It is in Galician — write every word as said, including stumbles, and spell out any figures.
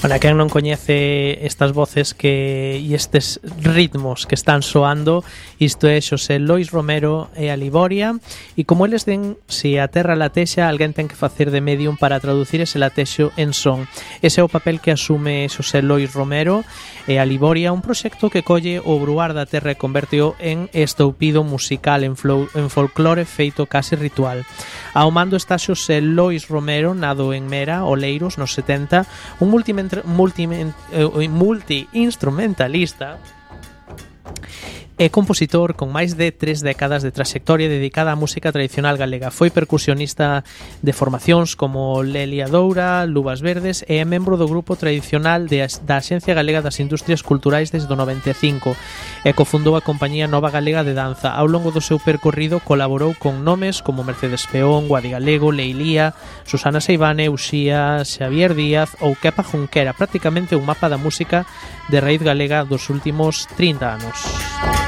Para quen non coñece estas voces que e estes ritmos que están soando, isto é Xosé Lois Romero e a Liboria, e como eles den, se a terra latexa, alguén ten que facer de medium para traducir ese latexo en son. Ese é o papel que asume Xosé Lois Romero e a Liboria, un proxecto que colle o bruar da terra e converteo en estoupido musical, en, flow, en folclore feito case ritual. Ao mando está Xosé Lois Romero, nado en Mera, Oleiros, nos setenta, un multi-instrumentalista multi, multi e compositor con máis de tres décadas de trayectoria dedicada á música tradicional galega. Foi percusionista de formacións como Lelia Doura, Luvas Verdes e é membro do grupo tradicional de, da Axencia Galega das Industrias Culturais desde o noventa e cinco e cofundou a compañía Nova Galega de Danza. Ao longo do seu percorrido colaborou con nomes como Mercedes Peón, Guadi Galego, Leilía, Susana Seivane, Uxía, Xavier Díaz ou Kepa Junquera, prácticamente un mapa da música de raíz galega dos últimos trinta anos.